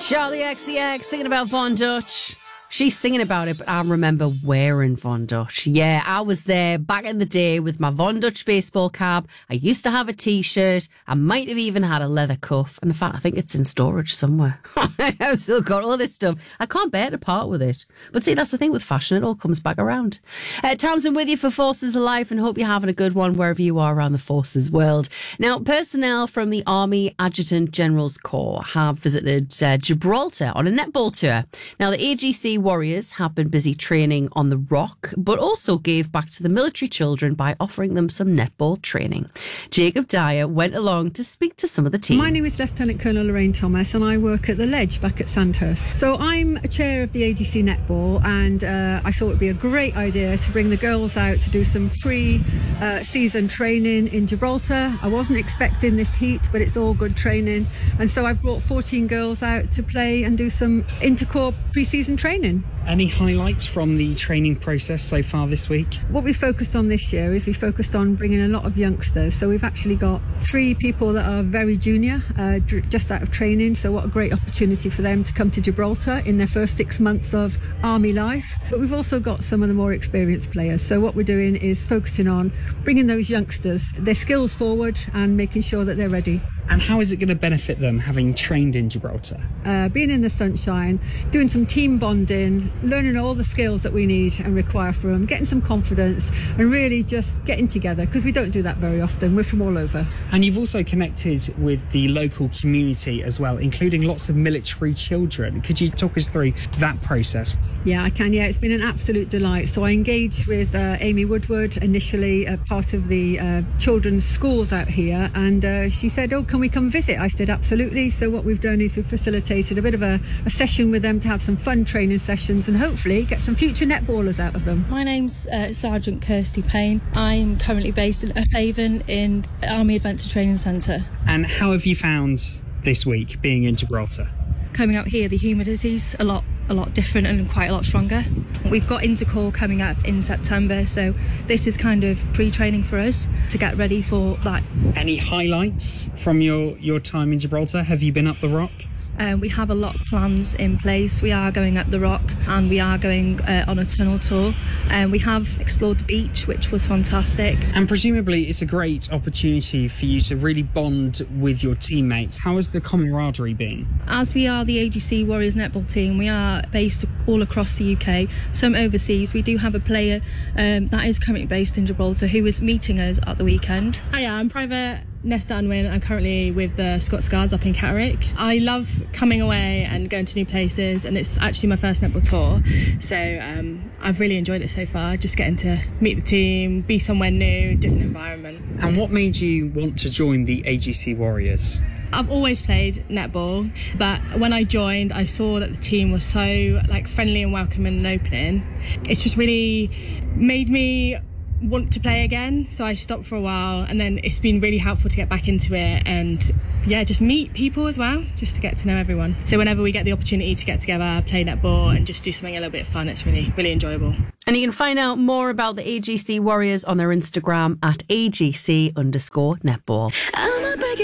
Charlie XCX singing about Von Dutch. She's singing about it, but I remember wearing Von Dutch. Yeah, I was there back in the day with my Von Dutch baseball cap. I used to have a T-shirt. I might have even had a leather cuff. And in fact, I think it's in storage somewhere. I've still got all this stuff. I can't bear to part with it. But see, that's the thing with fashion. It all comes back around. Townsend with you for Forces of Life, and hope you're having a good one wherever you are around the Forces world. Now, personnel from the Army Adjutant General's Corps have visited Gibraltar on a netball tour. Now, the AGC Warriors have been busy training on the Rock, but also gave back to the military children by offering them some netball training. Jacob Dyer went along to speak to some of the team. My name is Lieutenant Colonel Lorraine Thomas, and I work at the Ledge back at Sandhurst. So I'm a chair of the AGC Netball, and I thought it would be a great idea to bring the girls out to do some pre-season training in Gibraltar. I wasn't expecting this heat, but it's all good training, and so I've brought 14 girls out to play and do some intercorps pre-season training. Any highlights from the training process so far this week? What we focused on this year is we focused on bringing a lot of youngsters. So we've actually got 3 people that are very junior, just out of training. So what a great opportunity for them to come to Gibraltar in their first 6 months of Army life. But we've also got some of the more experienced players. So what we're doing is focusing on bringing those youngsters, their skills forward, and making sure that they're ready. And how is it going to benefit them having trained in Gibraltar? Being in the sunshine, doing some team bonding, learning all the skills that we need and require for them, getting some confidence, and really just getting together, because we don't do that very often. We're from all over. And you've also connected with the local community as well, including lots of military children. Could you talk us through that process? Yeah, I can. Yeah, it's been an absolute delight. So I engaged with Amy Woodward, initially part of the children's schools out here, and she said, oh, can we come visit? I said, absolutely. So what we've done is we've facilitated a bit of a session with them to have some fun training sessions and hopefully get some future netballers out of them. My name's Sergeant Kirsty Payne. I'm currently based in Uphaven in Army Adventure Training Centre. And how have you found this week being in Gibraltar? Coming out here, the humidity's a lot different and quite a lot stronger. We've got Intercorps coming up in September, so this is kind of pre-training for us to get ready for that. Any highlights from your time in Gibraltar? Have you been up the Rock? We have a lot of plans in place. We are going up the Rock and we are going on a tunnel tour. We have explored the beach, which was fantastic. And presumably it's a great opportunity for you to really bond with your teammates. How has the camaraderie been? As we are the AGC Warriors netball team, we are based all across the UK, some overseas. We do have a player that is currently based in Gibraltar who is meeting us at the weekend. Hi, I'm Private Nesta Unwin. I'm currently with the Scots Guards up in Catterick. I love coming away and going to new places, and it's actually my first netball tour, so I've really enjoyed it so far, just getting to meet the team, be somewhere new, different environment. And what made you want to join the AGC Warriors? I've always played netball, but when I joined I saw that the team was so friendly and welcoming and opening. It's just really made me want to play again, so I stopped for a while, and then it's been really helpful to get back into it and just meet people as well, just to get to know everyone. So whenever we get the opportunity to get together, play netball and just do something a little bit fun, it's really enjoyable. And you can find out more about the AGC Warriors on their Instagram at AGC_netball.